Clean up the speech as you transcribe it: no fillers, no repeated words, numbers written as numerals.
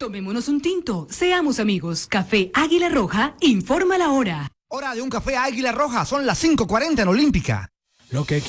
Tomémonos un tinto, seamos amigos. Café Águila Roja, informa la hora. Hora de un café Águila Roja, son las 5:40 en Olímpica. Lo que